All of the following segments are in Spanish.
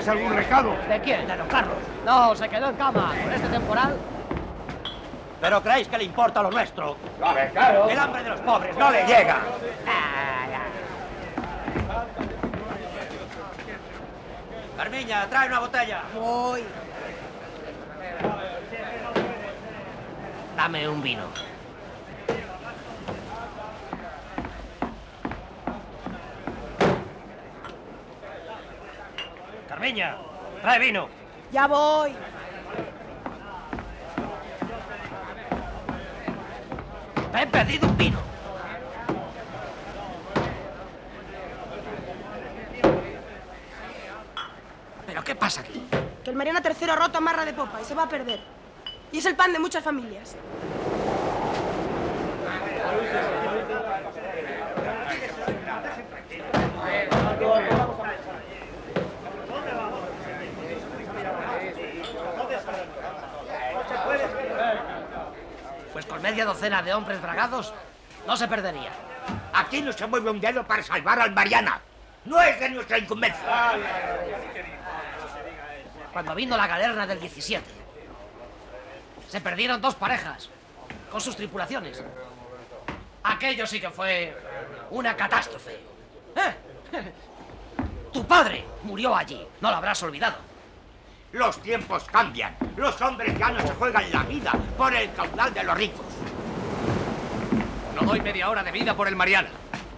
algún recado? ¿De quién? ¿De don Carlos? No, se quedó en cama. Con este temporal... ¿Pero creéis que le importa lo nuestro? Claro. El hambre de los pobres no le llega. Carmiña, trae una botella. Voy. Dame un vino. Carmiña, trae vino. Ya voy. Te he pedido un vino. ¿Pero qué pasa aquí? Que el Mariana III ha roto amarra de popa y se va a perder. Y es el pan de muchas familias. Pues con media docena de hombres bragados no se perdería. Aquí no se mueve un dedo para salvar al Mariana. No es de nuestra incumbencia. Cuando vino la galerna del 17, se perdieron 2 parejas con sus tripulaciones. Aquello sí que fue una catástrofe. Tu padre murió allí, no lo habrás olvidado. Los tiempos cambian. Los hombres ya no se juegan la vida por el caudal de los ricos. No doy media hora de vida por el Mariana.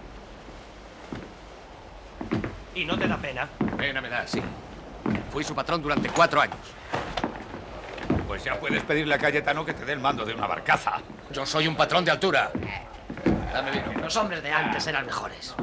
¿Y no te da pena? Pena me da, sí. Fui su patrón durante 4 años. Pues ya puedes pedirle a Cayetano que te dé el mando de una barcaza. Yo soy un patrón de altura. Dame vino. Los hombres de antes eran mejores.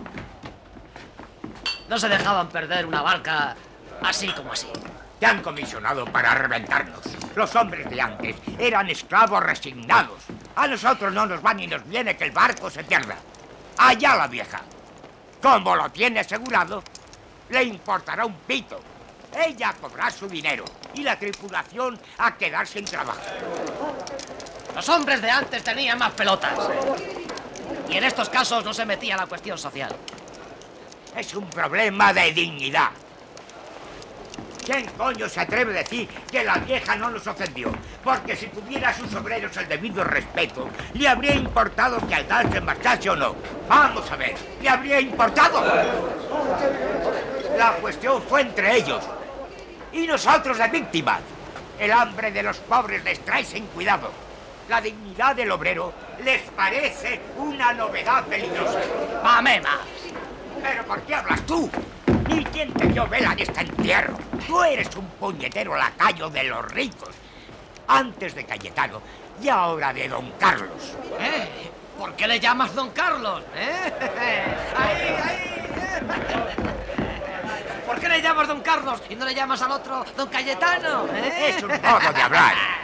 No se dejaban perder una barca así como así. Te han comisionado para reventarnos. Los hombres de antes eran esclavos resignados. A nosotros no nos va ni nos viene que el barco se pierda. Allá la vieja. Como lo tiene asegurado, le importará un pito. Ella cobrará su dinero y la tripulación a quedar sin trabajo. Los hombres de antes tenían más pelotas. Y en estos casos no se metía la cuestión social. Es un problema de dignidad. ¿Quién coño se atreve a decir que la vieja no nos ofendió? Porque si tuviera a sus obreros el debido respeto, ¿le habría importado que Aldal se marchase o no? Vamos a ver, ¿le habría importado? La cuestión fue entre ellos. Y nosotros de víctimas. El hambre de los pobres les trae sin cuidado. La dignidad del obrero les parece una novedad peligrosa. ¡Mamema! ¿Pero por qué hablas tú? Ni quien te dio vela en este entierro. Tú eres un puñetero lacayo de los ricos. Antes de Cayetano y ahora de Don Carlos. ¿Por qué le llamas Don Carlos? ¡Ahí! ¿Por qué le llamas Don Carlos y no le llamas al otro Don Cayetano? Es un modo de hablar.